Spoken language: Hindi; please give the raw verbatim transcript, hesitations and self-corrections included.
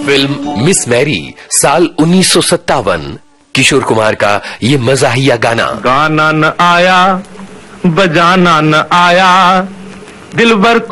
फिल्म मिस मैरी साल उन्नीस सौ सत्तावन, किशोर कुमार का ये मजाहिया गाना। गाना न आया, बजाना न आया, दिलबर